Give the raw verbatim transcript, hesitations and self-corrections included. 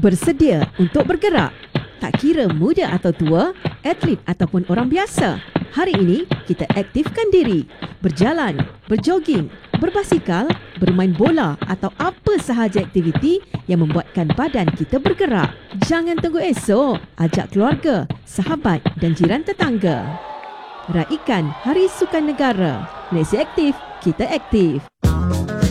Bersedia untuk bergerak. Tak kira muda atau tua, atlet ataupun orang biasa. Hari ini, kita aktifkan diri. Berjalan, berjoging, berbasikal, bermain bola atau apa sahaja aktiviti yang membuatkan badan kita bergerak. Jangan tunggu esok. Ajak keluarga, sahabat dan jiran tetangga. Raikan Hari Sukan Negara. Malaysia Aktif, kita aktif.